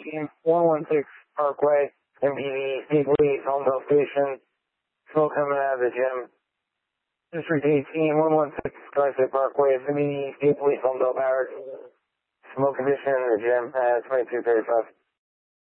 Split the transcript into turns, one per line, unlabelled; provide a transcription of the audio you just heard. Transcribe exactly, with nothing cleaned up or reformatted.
eighteen, one one six Parkway, M P D, Maple Leaf, Homedale Station. Smoke coming out of the gym. District eighteen, one one six Scarlet Parkway, M P D, Maple Leaf, Homedale Barracks. Smoke condition in the gym at twenty-two thirty-five.